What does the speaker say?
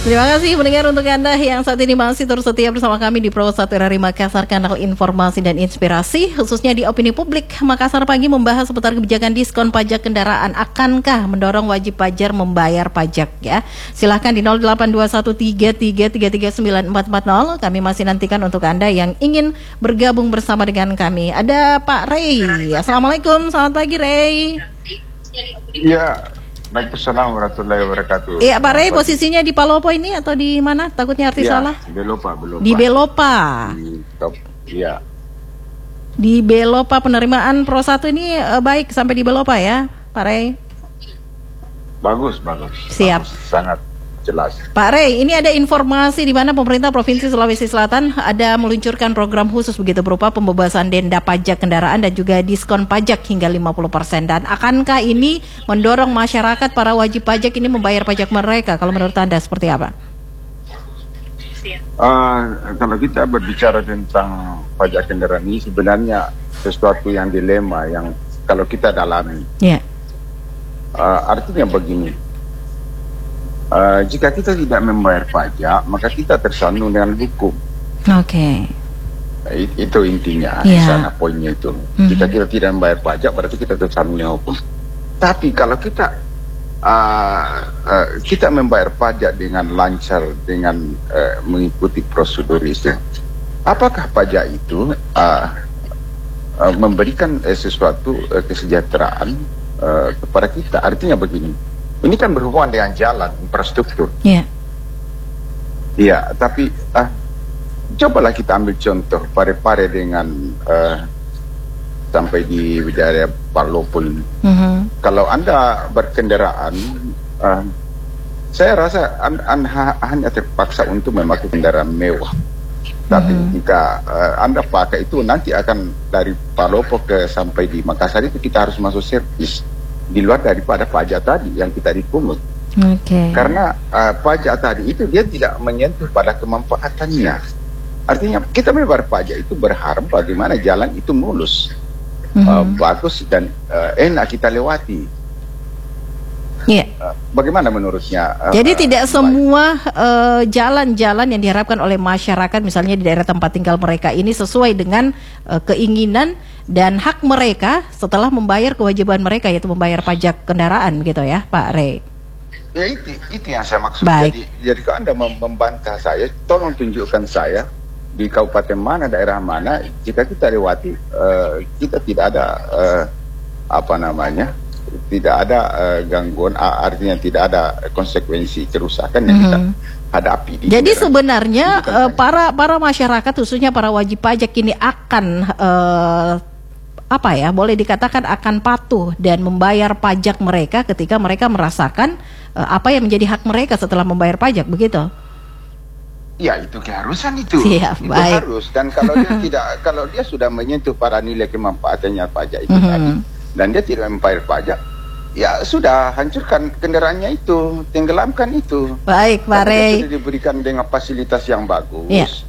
Terima kasih pendengar untuk Anda yang saat ini masih terus setia bersama kami di Pro 1 RRI Makassar, kanal informasi dan inspirasi, khususnya di Opini Publik. Makassar Pagi membahas seputar kebijakan diskon pajak kendaraan. Akankah mendorong wajib pajak membayar pajak ya? Silahkan di 082133339440. Kami masih nantikan untuk Anda yang ingin bergabung bersama dengan kami. Ada Pak Ray. Assalamualaikum, selamat pagi Ray. Iya. Waalaikumsalam warahmatullahi wabarakatuh. Iya Pak Ray, posisinya di Palopo ini atau di mana? Takutnya arti salah. Belopa. Di Belopa. Iya. Di Belopa penerimaan Pro 1 ini baik sampai di Belopa ya, Pak Ray? Bagus. Siap. Bagus, sangat jelas. Pak Ray, ini ada informasi di mana pemerintah Provinsi Sulawesi Selatan ada meluncurkan program khusus begitu berupa pembebasan denda pajak kendaraan dan juga diskon pajak hingga 50%. Dan akankah ini mendorong masyarakat para wajib pajak ini membayar pajak mereka? Kalau menurut Anda seperti apa? Kalau kita berbicara tentang pajak kendaraan ini sebenarnya sesuatu yang dilema yang kalau kita dalami. Yeah. Artinya begini. Jika kita tidak membayar pajak, maka kita tersandung dengan hukum. Oke. Itu intinya, di sana poinnya itu. Jika kita tidak membayar pajak, berarti kita tersandung dengan hukum. Tapi kalau kita kita membayar pajak dengan lancar, dengan mengikuti prosedur itu, apakah pajak itu memberikan sesuatu kesejahteraan kepada kita? Artinya begini. Ini kan berhubungan dengan jalan, infrastruktur. Iya. Iya, tapi cobalah kita ambil contoh Pare-Pare dengan sampai di wilayah Palopo ini. Kalau Anda berkendaraan, saya rasa Anda hanya terpaksa untuk memakai kendaraan mewah. Tapi jika Anda pakai itu, nanti akan dari Palopo ke sampai di Makassar itu kita harus masuk servis. Di luar daripada pajak tadi yang kita dipungut. Karena pajak tadi itu dia tidak menyentuh pada kemanfaatannya. Artinya kita membayar pajak itu berharap bagaimana jalan itu mulus, bagus dan enak kita lewati. Bagaimana menurutnya? Jadi tidak semua jalan-jalan yang diharapkan oleh masyarakat misalnya di daerah tempat tinggal mereka ini sesuai dengan keinginan dan hak mereka setelah membayar kewajiban mereka, yaitu membayar pajak kendaraan gitu ya Pak Ray. Ya itu yang saya maksud. Baik. Jadi kalau Anda membantah saya, tolong tunjukkan saya di kabupaten mana, daerah mana, jika kita lewati kita tidak ada tidak ada gangguan, artinya tidak ada konsekuensi kerusakan yang kita hadapi. Jadi sebenarnya para masyarakat khususnya para wajib pajak ini akan boleh dikatakan akan patuh dan membayar pajak mereka ketika mereka merasakan apa yang menjadi hak mereka setelah membayar pajak, begitu? Ya, itu keharusan itu. Siap, itu baik. Harus. Dan kalau dia kalau dia sudah menyentuh para nilai kemanfaatannya pajak itu tadi, dan dia tidak membayar pajak, ya sudah, hancurkan kendaraannya itu, tenggelamkan itu. Baik, Pak Ray. Sudah diberikan dengan fasilitas yang bagus.